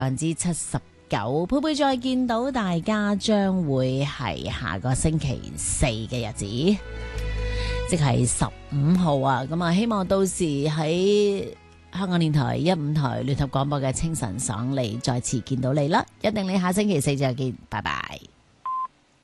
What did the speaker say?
79%。佩佩再見到大家將會係下個星期四嘅日子，即係15號啊！咁啊，希望到時喺香港電台15台聯合廣播嘅清晨爽利再次見到你啦！一定你下星期四再見，拜拜。